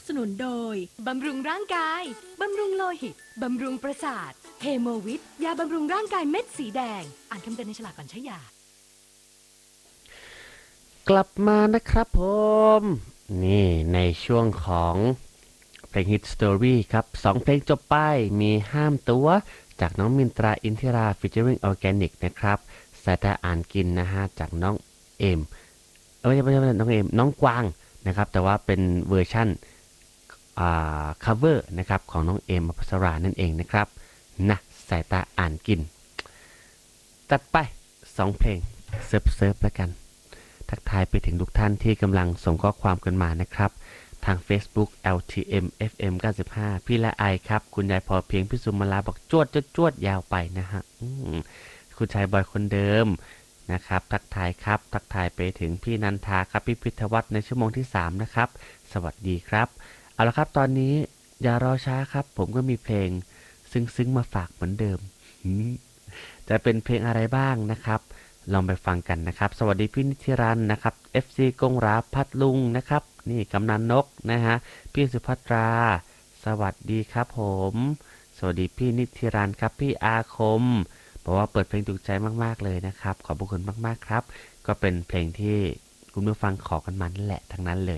นุนโดยบำรุงร่างกายบำรุงโลหิตบำรุงประสาทเฮโมวิทยาบำรุงร่างกายเม็ดสีแดงอ่านคำเตือนในฉลากก่อนใช้ยากลับมานะครับผมนี่ในช่วงของเพลงฮิตสตอรี่ครับ2เพลงจบไปมีห้ามตัวจากน้องมินตราอินทิราฟีเจอริ่งออร์แกนิกนะครับสายตาอ่านกินนะฮะจากน้องเอมไม่ใช่น้องเอมน้องกวางนะครับแต่ว่าเป็นเวอร์ชั่นcover นะครับของน้องเอมอภัสรานั่นเองนะครับนะสายตาอ่านกินตัดไป2เพลงเซิร์ฟแล้วกันทักทายไปถึงทุกท่านที่กำลังส่งข้อความกันมานะครับทาง Facebook LTM FM 95พี่ละไอครับคุณยายพอเพียงพี่สุมาลาบอกจวดยาวไปนะฮะคุณชายบอยคนเดิมนะครับทักทายครับทักทายไปถึงพี่นันทาครับพี่พิทวัฒน์ในชั่วโมงที่3นะครับสวัสดีครับเอาละครับตอนนี้อย่ารอช้าครับผมก็มีเพลงซึ้งมาฝากเหมือนเดิมจะเป็นเพลงอะไรบ้างนะครับลองไปฟังกันนะครับสวัสดีพี่นิติรันนะครับ FC กงราพัดลุงนะครับนี่กำนันนกนะฮะพี่สุภัตราสวัสดีครับผมสวัสดีพี่นิติรันครับพี่อาคมบอกว่าเปิดเพลงถูกใจมากๆเลยนะครับขอบคุณมากๆครับก็เป็นเพลงที่คุณผู้ฟังขอกันมานั่นแหละทั้งนั้นเลย